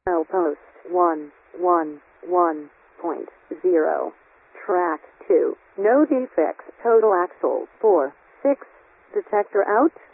Post 111.0. Track 2. No defects. Total axle 4. 6. Detector out.